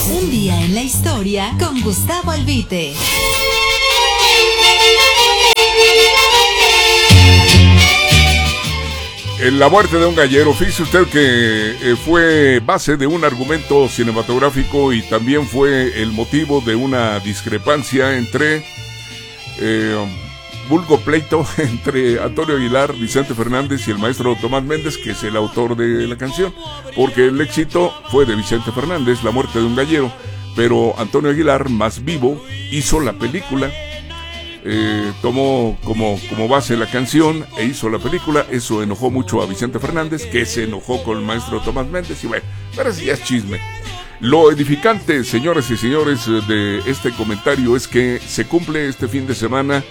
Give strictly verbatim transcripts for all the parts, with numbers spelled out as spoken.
Un día en la historia con Gustavo Albite. En La muerte de un gallero, fíjese usted que eh, fue base de un argumento cinematográfico y también fue el motivo de una discrepancia entre eh, vulgo pleito entre Antonio Aguilar, Vicente Fernández y el maestro Tomás Méndez, que es el autor de la canción, porque el éxito fue de Vicente Fernández, La muerte de un gallero, pero Antonio Aguilar, más vivo, hizo la película. Eh, tomó como, como base la canción e hizo la película. Eso enojó mucho a Vicente Fernández, que se enojó con el maestro Tomás Méndez. Y bueno, pero eso ya es chisme. Lo edificante, señores y señores, de este comentario es que se cumple este fin de semana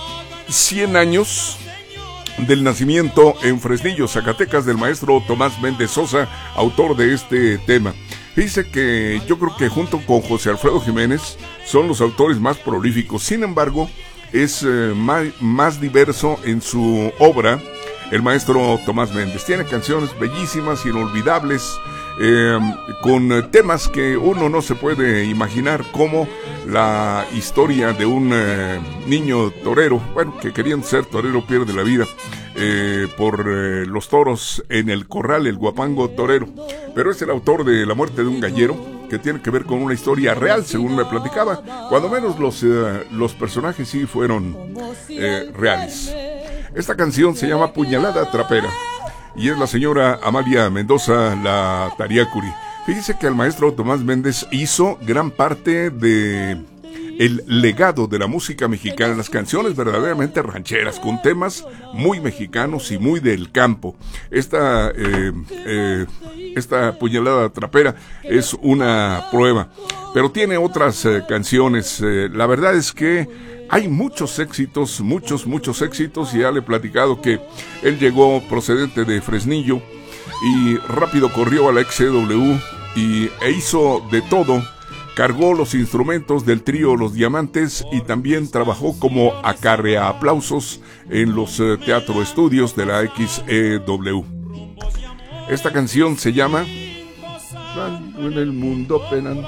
cien años del nacimiento en Fresnillo, Zacatecas, del maestro Tomás Méndez Sosa, autor de este tema. Dice que yo creo que junto con José Alfredo Jiménez son los autores más prolíficos. Sin embargo, es eh, más, más diverso en su obra el maestro Tomás Méndez. Tiene canciones bellísimas, inolvidables, eh, con temas que uno no se puede imaginar, como la historia de un eh, niño torero, bueno, que queriendo ser torero pierde la vida eh, por eh, los toros en el corral, el Guapango torero. Pero es el autor de La muerte de un gallero, que tiene que ver con una historia real, según me platicaba. Cuando menos los, eh, los personajes sí fueron eh, reales. Esta canción se llama Puñalada Trapera y es la señora Amalia Mendoza, la Tariacuri. Fíjese que el maestro Tomás Méndez hizo gran parte de el legado de la música mexicana, las canciones verdaderamente rancheras, con temas muy mexicanos y muy del campo. Esta, eh, eh, esta Puñalada Trapera es una prueba, pero tiene otras eh, canciones. Eh, la verdad es que hay muchos éxitos, muchos, muchos éxitos, y ya le he platicado que él llegó procedente de Fresnillo y rápido corrió a la X C W y, e hizo de todo. Cargó los instrumentos del trío Los Diamantes y también trabajó como acarrea aplausos en los eh, teatro estudios de la X E W. Esta canción se llama En el mundo penan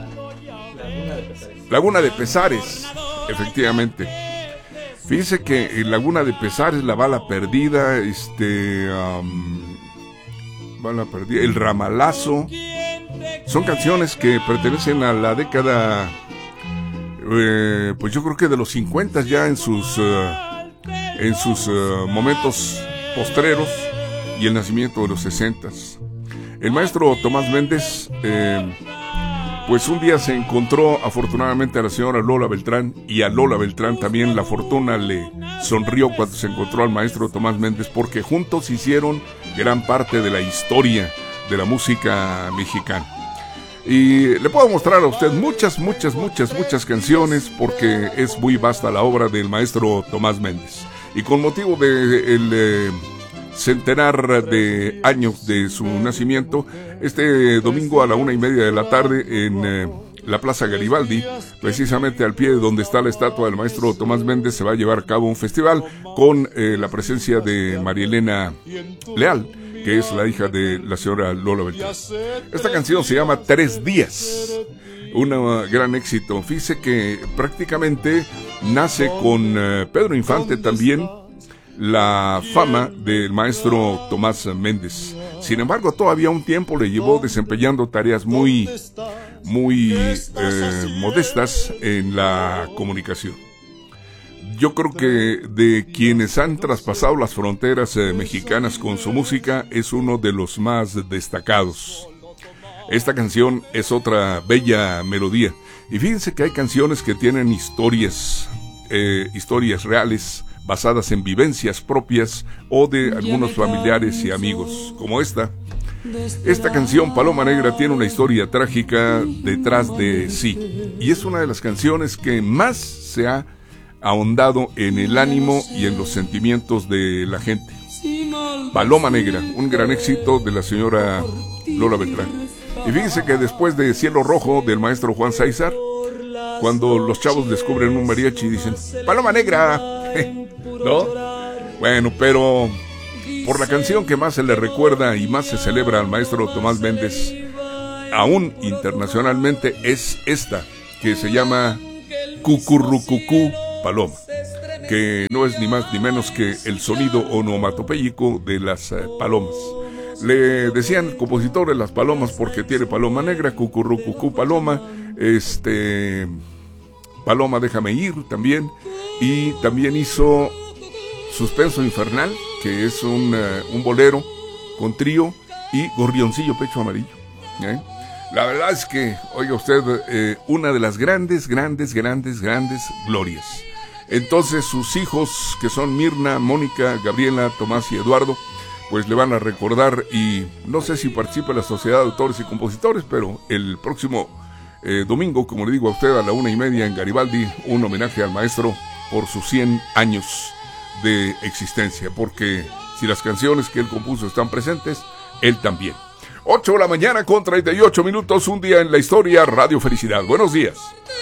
Laguna de Pesares, efectivamente. Fíjese que en Laguna de Pesares, La bala perdida, este um, bala perdida, El ramalazo, son canciones que pertenecen a la década, eh, pues yo creo que de los cincuenta, ya en sus uh, en sus uh, momentos postreros, y el nacimiento de los sesenta. El maestro Tomás Méndez, eh, pues un día se encontró afortunadamente a la señora Lola Beltrán, y a Lola Beltrán también la fortuna le sonrió cuando se encontró al maestro Tomás Méndez, porque juntos hicieron gran parte de la historia de la música mexicana. Y le puedo mostrar a usted muchas, muchas, muchas, muchas canciones, porque es muy vasta la obra del maestro Tomás Méndez. Y con motivo del eh, centenar de años de su nacimiento, este domingo a la una y media de la tarde en eh, la Plaza Garibaldi, precisamente al pie de donde está la estatua del maestro Tomás Méndez, se va a llevar a cabo un festival con eh, la presencia de María Elena Leal, que es la hija de la señora Lola Beltrán. Esta canción se llama Tres Días, un gran éxito. Fíjese que prácticamente nace con uh, Pedro Infante también la fama del maestro Tomás Méndez. Sin embargo, todavía un tiempo le llevó desempeñando tareas muy, muy eh, modestas en la comunicación. Yo creo que de quienes han traspasado las fronteras eh, mexicanas con su música, es uno de los más destacados. Esta canción es otra bella melodía. Y fíjense que hay canciones que tienen historias, eh, historias reales, basadas en vivencias propias o de algunos familiares y amigos, como esta. Esta canción, Paloma Negra, tiene una historia trágica detrás de sí, y es una de las canciones que más se ha ahondado en el ánimo y en los sentimientos de la gente. Paloma Negra, un gran éxito de la señora Lola Beltrán. Y fíjense que después de Cielo Rojo del maestro Juan Sáizar, cuando los chavos descubren un mariachi, dicen Paloma Negra, ¿no? Bueno, pero por la canción que más se le recuerda y más se celebra al maestro Tomás Méndez, aún internacionalmente, es esta, que se llama Cucurrucucú Paloma, que no es ni más ni menos que el sonido onomatopéyico de las eh, palomas. Le decían compositores las palomas porque tiene paloma negra, Cucurrucucú Paloma, este, Paloma Déjame Ir también, y también hizo Suspenso Infernal, que es un, uh, un bolero con trío, y Gorrioncillo Pecho Amarillo. ¿eh? La verdad es que, oiga usted, eh, una de las grandes, grandes, grandes, grandes glorias. Entonces sus hijos, que son Mirna, Mónica, Gabriela, Tomás y Eduardo, pues le van a recordar, y no sé si participa en la Sociedad de Autores y Compositores, pero el próximo eh, domingo, como le digo a usted, a la una y media en Garibaldi, un homenaje al maestro por sus cien años de existencia, porque si las canciones que él compuso están presentes, él también. ocho de la mañana con treinta y ocho minutos, un día en la historia, Radio Felicidad. Buenos días.